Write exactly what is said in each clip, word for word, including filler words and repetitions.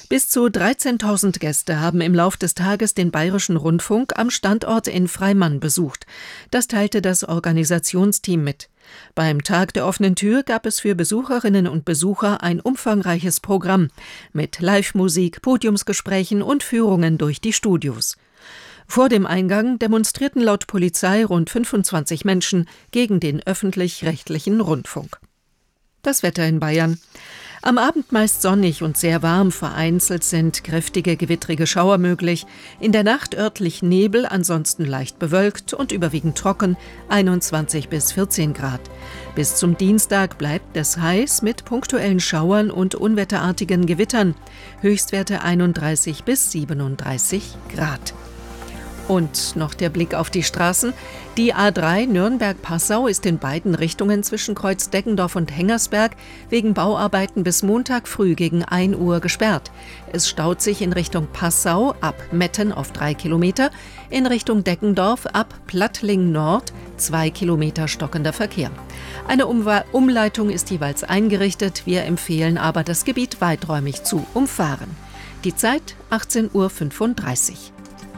Bis zu dreizehntausend Gäste haben im Lauf des Tages den Bayerischen Rundfunk am Standort in Freimann besucht. Das teilte das Organisationsteam mit. Beim Tag der offenen Tür gab es für Besucherinnen und Besucher ein umfangreiches Programm mit Live-Musik, Podiumsgesprächen und Führungen durch die Studios. Vor dem Eingang demonstrierten laut Polizei rund fünfundzwanzig Menschen gegen den öffentlich-rechtlichen Rundfunk. Das Wetter in Bayern. Am Abend meist sonnig und sehr warm, vereinzelt sind kräftige gewittrige Schauer möglich. In der Nacht örtlich Nebel, ansonsten leicht bewölkt und überwiegend trocken, einundzwanzig bis vierzehn Grad. Bis zum Dienstag bleibt es heiß mit punktuellen Schauern und unwetterartigen Gewittern. Höchstwerte einunddreißig bis siebenunddreißig Grad. Und noch der Blick auf die Straßen. Die A drei Nürnberg-Passau ist in beiden Richtungen zwischen Kreuz Deggendorf und Hengersberg wegen Bauarbeiten bis Montag früh gegen ein Uhr gesperrt. Es staut sich in Richtung Passau ab Metten auf drei Kilometer, in Richtung Deggendorf ab Plattling Nord zwei Kilometer stockender Verkehr. Eine Umwa- Umleitung ist jeweils eingerichtet, wir empfehlen aber, das Gebiet weiträumig zu umfahren. Die Zeit achtzehn Uhr fünfunddreißig.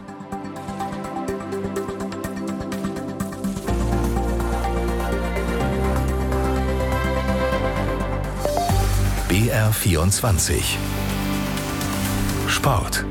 B R vierundzwanzig Sport.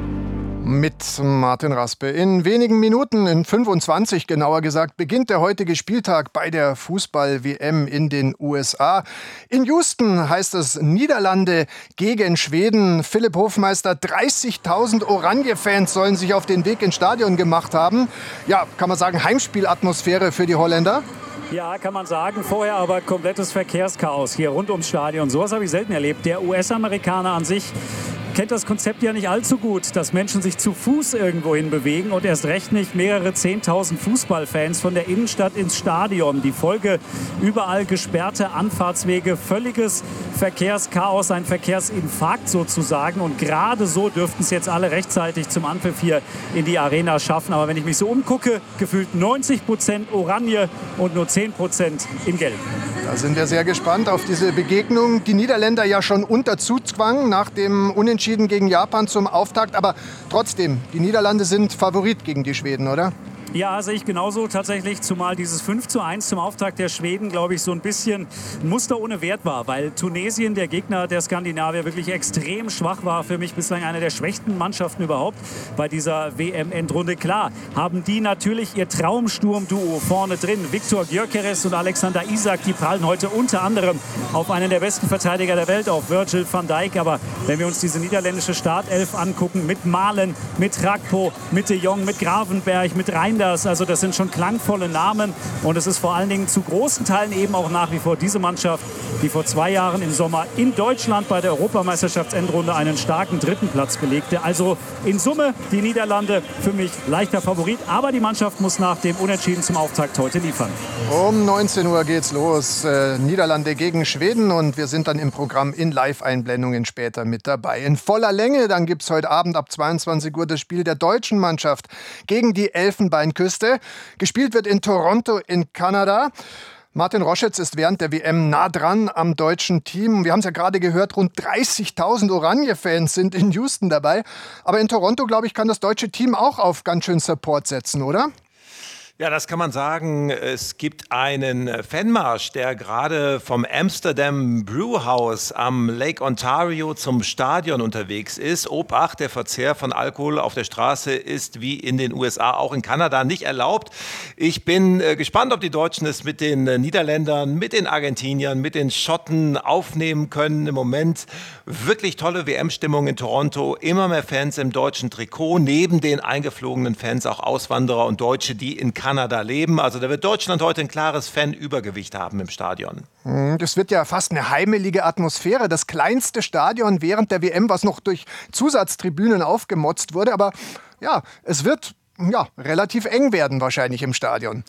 Mit Martin Raspe. In wenigen Minuten, in fünfundzwanzig genauer gesagt, beginnt der heutige Spieltag bei der Fußball-W M in den U S A. In Houston heißt es Niederlande gegen Schweden. Philipp Hofmeister, dreißigtausend Oranje-Fans sollen sich auf den Weg ins Stadion gemacht haben. Ja, kann man sagen, Heimspielatmosphäre für die Holländer? Ja, kann man sagen. Vorher aber komplettes Verkehrschaos hier rund ums Stadion. Sowas habe ich selten erlebt. Der U S-Amerikaner an sich kennt das Konzept ja nicht allzu gut, dass Menschen sich zu Fuß irgendwo hin bewegen und erst recht nicht mehrere zehntausend Fußballfans von der Innenstadt ins Stadion. Die Folge: überall gesperrte Anfahrtswege, völliges Verkehrschaos, ein Verkehrsinfarkt sozusagen. Und gerade so dürften es jetzt alle rechtzeitig zum Anpfiff hier in die Arena schaffen. Aber wenn ich mich so umgucke, gefühlt neunzig Prozent Oranje und nur zehn Prozent in Gelb. Da sind wir sehr gespannt auf diese Begegnung. Die Niederländer ja schon unter Zugzwang nach dem Unentschieden gegen Japan zum Auftakt. Aber trotzdem, die Niederlande sind Favorit gegen die Schweden, oder? Ja, sehe ich genauso tatsächlich, zumal dieses fünf zu eins zum Auftakt der Schweden, glaube ich, so ein bisschen ein Muster ohne Wert war, weil Tunesien, der Gegner der Skandinavier, wirklich extrem schwach war. Für mich bislang eine der schwächsten Mannschaften überhaupt bei dieser W M-Endrunde. Klar, haben die natürlich ihr Traumsturmduo vorne drin. Viktor Gyökeres und Alexander Isak, die prallen heute unter anderem auf einen der besten Verteidiger der Welt, auf Virgil van Dijk. Aber wenn wir uns diese niederländische Startelf angucken, mit Malen, mit Rakpo, mit de Jong, mit Gravenberg, mit Reinders, also das sind schon klangvolle Namen und es ist vor allen Dingen zu großen Teilen eben auch nach wie vor diese Mannschaft, die vor zwei Jahren im Sommer in Deutschland bei der Europameisterschaftsendrunde einen starken dritten Platz belegte. Also in Summe die Niederlande für mich leichter Favorit, aber die Mannschaft muss nach dem Unentschieden zum Auftakt heute liefern. Um neunzehn Uhr geht's los, äh, Niederlande gegen Schweden, und wir sind dann im Programm in Live-Einblendungen später mit dabei. In voller Länge, dann gibt's heute Abend ab zweiundzwanzig Uhr das Spiel der deutschen Mannschaft gegen die Elfenbeinküste. Gespielt wird in Toronto in Kanada. Martin Roschitz ist während der W M nah dran am deutschen Team. Wir haben es ja gerade gehört, rund dreißigtausend Oranje-Fans sind in Houston dabei. Aber in Toronto, glaube ich, kann das deutsche Team auch auf ganz schön Support setzen, oder? Ja, das kann man sagen. Es gibt einen Fanmarsch, der gerade vom Amsterdam Brewhouse am Lake Ontario zum Stadion unterwegs ist. Obacht, der Verzehr von Alkohol auf der Straße ist wie in den U S A auch in Kanada nicht erlaubt. Ich bin äh, gespannt, ob die Deutschen es mit den äh, Niederländern, mit den Argentiniern, mit den Schotten aufnehmen können. Im Moment wirklich tolle W M-Stimmung in Toronto. Immer mehr Fans im deutschen Trikot, neben den eingeflogenen Fans auch Auswanderer und Deutsche, die in Kanada leben. Also da wird Deutschland heute ein klares Fan-Übergewicht haben im Stadion. Das wird ja fast eine heimelige Atmosphäre. Das kleinste Stadion während der W M, was noch durch Zusatztribünen aufgemotzt wurde. Aber ja, es wird ja, relativ eng werden wahrscheinlich im Stadion.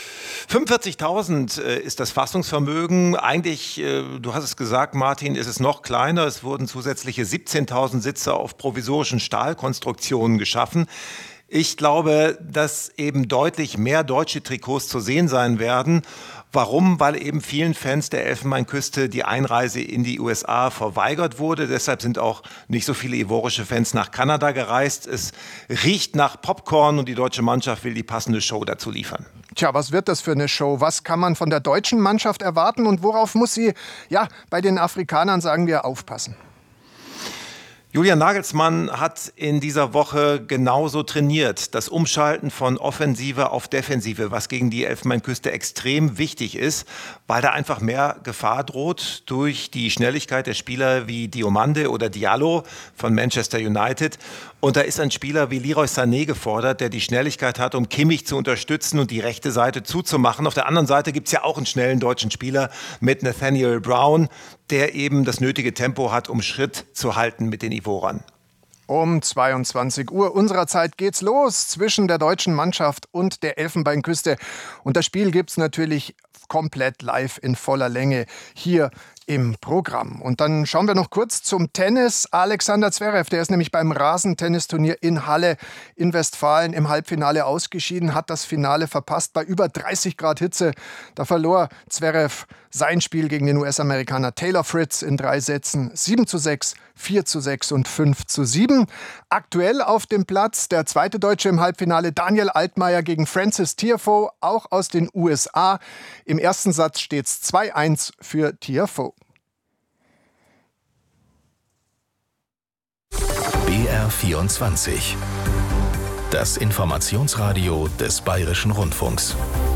fünfundvierzigtausend ist das Fassungsvermögen. Eigentlich, du hast es gesagt, Martin, ist es noch kleiner. Es wurden zusätzliche siebzehntausend Sitze auf provisorischen Stahlkonstruktionen geschaffen. Ich glaube, dass eben deutlich mehr deutsche Trikots zu sehen sein werden. Warum? Weil eben vielen Fans der Elfenbeinküste die Einreise in die U S A verweigert wurde. Deshalb sind auch nicht so viele ivorische Fans nach Kanada gereist. Es riecht nach Popcorn und die deutsche Mannschaft will die passende Show dazu liefern. Tja, was wird das für eine Show? Was kann man von der deutschen Mannschaft erwarten und worauf muss sie, ja, bei den Afrikanern, sagen wir, aufpassen? Julian Nagelsmann hat in dieser Woche genauso trainiert. Das Umschalten von Offensive auf Defensive, was gegen die Elfenbeinküste extrem wichtig ist, weil da einfach mehr Gefahr droht durch die Schnelligkeit der Spieler wie Diomande oder Diallo von Manchester United. Und da ist ein Spieler wie Leroy Sané gefordert, der die Schnelligkeit hat, um Kimmich zu unterstützen und die rechte Seite zuzumachen. Auf der anderen Seite gibt es ja auch einen schnellen deutschen Spieler mit Nathaniel Brown, der eben das nötige Tempo hat, um Schritt zu halten mit den Ivorern. Um zweiundzwanzig Uhr unserer Zeit geht's los zwischen der deutschen Mannschaft und der Elfenbeinküste. Und das Spiel gibt's natürlich komplett live in voller Länge hier im Programm. Und dann schauen wir noch kurz zum Tennis. Alexander Zverev, der ist nämlich beim Rasentennisturnier in Halle in Westfalen im Halbfinale ausgeschieden, hat das Finale verpasst bei über dreißig Grad Hitze. Da verlor Zverev sein Spiel gegen den U S-Amerikaner Taylor Fritz in drei Sätzen. sieben zu sechs, vier zu sechs und fünf zu sieben. Aktuell auf dem Platz der zweite Deutsche im Halbfinale, Daniel Altmaier gegen Frances Tiafoe, auch aus den U S A. Im ersten Satz steht es zwei eins für Tiafoe. B R vierundzwanzig. Das Informationsradio des Bayerischen Rundfunks.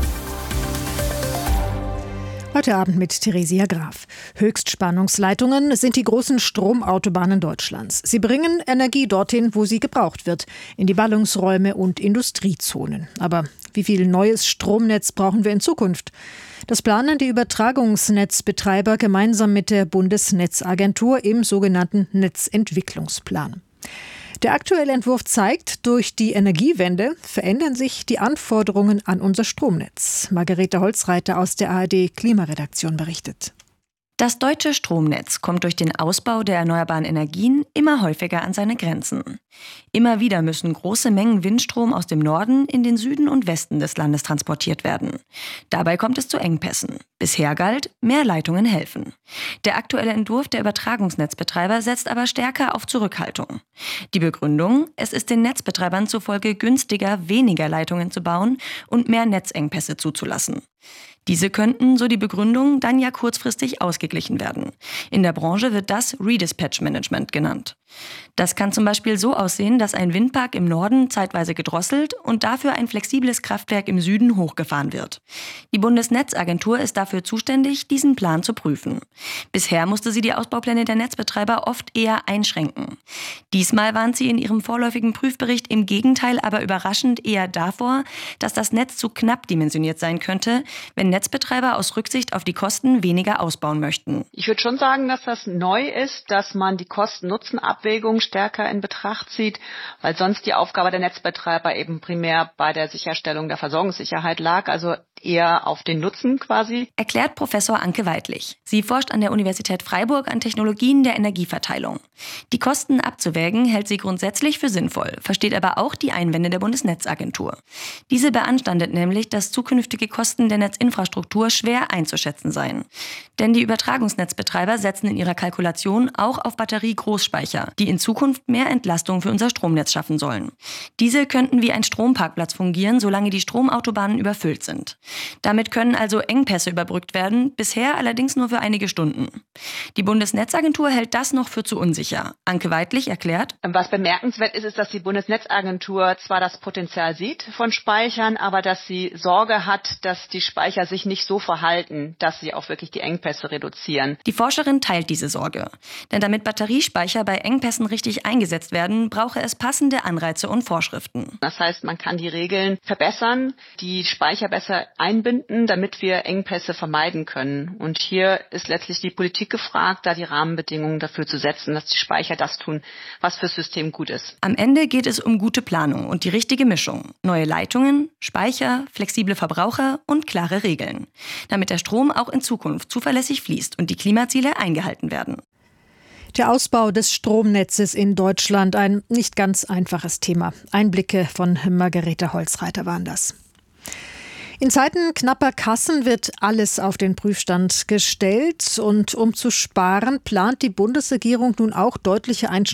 Heute Abend mit Theresia Graf. Höchstspannungsleitungen sind die großen Stromautobahnen Deutschlands. Sie bringen Energie dorthin, wo sie gebraucht wird, in die Ballungsräume und Industriezonen. Aber wie viel neues Stromnetz brauchen wir in Zukunft? Das planen die Übertragungsnetzbetreiber gemeinsam mit der Bundesnetzagentur im sogenannten Netzentwicklungsplan. Der aktuelle Entwurf zeigt, durch die Energiewende verändern sich die Anforderungen an unser Stromnetz. Margarete Holzreiter aus der A R D-Klimaredaktion berichtet. Das deutsche Stromnetz kommt durch den Ausbau der erneuerbaren Energien immer häufiger an seine Grenzen. Immer wieder müssen große Mengen Windstrom aus dem Norden in den Süden und Westen des Landes transportiert werden. Dabei kommt es zu Engpässen. Bisher galt, mehr Leitungen helfen. Der aktuelle Entwurf der Übertragungsnetzbetreiber setzt aber stärker auf Zurückhaltung. Die Begründung: Es ist den Netzbetreibern zufolge günstiger, weniger Leitungen zu bauen und mehr Netzengpässe zuzulassen. Diese könnten, so die Begründung, dann ja kurzfristig ausgeglichen werden. In der Branche wird das Redispatch-Management genannt. Das kann zum Beispiel so aussehen, dass ein Windpark im Norden zeitweise gedrosselt und dafür ein flexibles Kraftwerk im Süden hochgefahren wird. Die Bundesnetzagentur ist dafür zuständig, diesen Plan zu prüfen. Bisher musste sie die Ausbaupläne der Netzbetreiber oft eher einschränken. Diesmal warnt sie in ihrem vorläufigen Prüfbericht im Gegenteil aber überraschend eher davor, dass das Netz zu knapp dimensioniert sein könnte, wenn Netzbetreiber aus Rücksicht auf die Kosten weniger ausbauen möchten. Ich würde schon sagen, dass das neu ist, dass man die Kosten-Nutzen-Abwägung stärker in Betracht zieht, weil sonst die Aufgabe der Netzbetreiber eben primär bei der Sicherstellung der Versorgungssicherheit lag, also eher auf den Nutzen quasi. Erklärt Professor Anke Weidlich. Sie forscht an der Universität Freiburg an Technologien der Energieverteilung. Die Kosten abzuwägen hält sie grundsätzlich für sinnvoll, versteht aber auch die Einwände der Bundesnetzagentur. Diese beanstandet nämlich, dass zukünftige Kosten der Netzinfrastruktur schwer einzuschätzen seien. Denn die Übertragungsnetzbetreiber setzen in ihrer Kalkulation auch auf Batterie-Großspeicher, die in Zukunft mehr Entlastung für unser Stromnetz schaffen sollen. Diese könnten wie ein Stromparkplatz fungieren, solange die Stromautobahnen überfüllt sind. Damit können also Engpässe überbrückt werden, bisher allerdings nur für einige Stunden. Die Bundesnetzagentur hält das noch für zu unsicher. Anke Weidlich erklärt: Was bemerkenswert ist, ist, dass die Bundesnetzagentur zwar das Potenzial sieht von Speichern, aber dass sie Sorge hat, dass die Speicher sich nicht so verhalten, dass sie auch wirklich die Engpässe reduzieren. Die Forscherin teilt diese Sorge. Denn damit Batteriespeicher bei Engpässen richtig eingesetzt werden, brauche es passende Anreize und Vorschriften. Das heißt, man kann die Regeln verbessern, die Speicher besser einbinden, damit wir Engpässe vermeiden können. Und hier ist letztlich die Politik gefragt, da die Rahmenbedingungen dafür zu setzen, dass die Speicher das tun, was fürs System gut ist. Am Ende geht es um gute Planung und die richtige Mischung. Neue Leitungen, Speicher, flexible Verbraucher und klare Regeln. Damit der Strom auch in Zukunft zuverlässig fließt und die Klimaziele eingehalten werden. Der Ausbau des Stromnetzes in Deutschland, ein nicht ganz einfaches Thema. Einblicke von Margarete Holzreiter waren das. In Zeiten knapper Kassen wird alles auf den Prüfstand gestellt. Und um zu sparen, plant die Bundesregierung nun auch deutliche Einschnitte